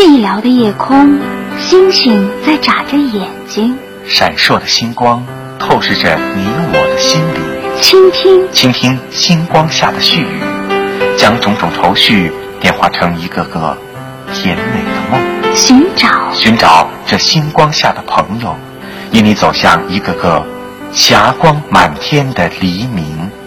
寂寥的夜空，星星在眨着眼睛， 闪烁的星光透视着你我的心里。 倾听星光下的絮语，将种种愁绪变化成一个个甜美的梦。 寻找这星光下的朋友，引你走向一个个霞光满天的黎明。